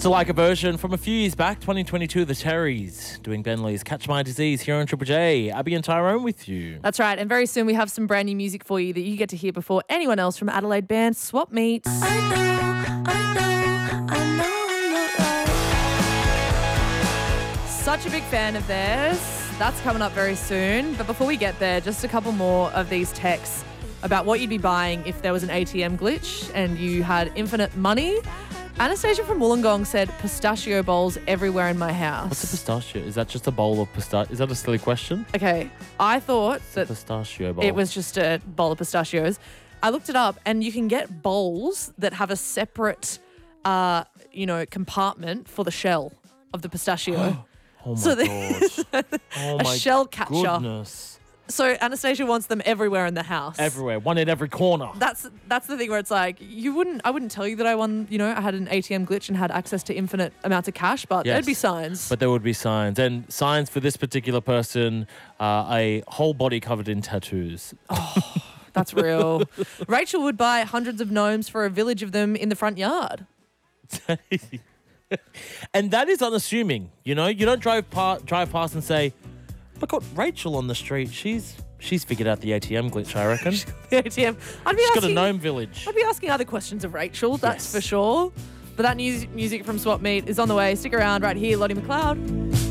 It's like a version from a few years back, 2022, the Terrys, doing Ben Lee's Catch My Disease here on Triple J. Abby and Tyrone with you. That's right. And very soon we have some brand new music for you that you get to hear before anyone else from Adelaide band Swap Meets. Such a big fan of theirs. That's coming up very soon. But before we get there, just a couple more of these texts about what you'd be buying if there was an ATM glitch and you had infinite money. Anastasia from Wollongong said pistachio bowls everywhere in my house. What's a pistachio? Is that just a bowl of pistachio? Is that a silly question? Okay, I thought that Pistachio bowl. it was just a bowl of pistachios. I looked it up and you can get bowls that have a separate, compartment for the shell of the pistachio. Oh my So god. Oh a my shell catcher. goodness. So Anastasia wants them everywhere in the house. Everywhere. One in every corner. That's the thing where it's like I wouldn't tell you that I won, I had an ATM glitch and had access to infinite amounts of cash, but Yes. there'd be signs. But there would be signs. And signs for this particular person, a whole body covered in tattoos. That's real. Rachel would buy hundreds of gnomes for a village of them in the front yard. And that is unassuming, You don't drive past and say, "I got Rachel on the street. She's figured out the ATM glitch, I reckon. The ATM. She's got a gnome village." I'd be asking other questions of Rachel, that's Yes. for sure. But that music from Swap Meet is on the way. Stick around right here, Lottie McLeod.